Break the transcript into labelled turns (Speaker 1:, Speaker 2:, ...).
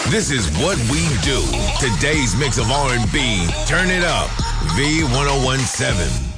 Speaker 1: This is what we do. Today's mix of R&B. Turn it up. V1017.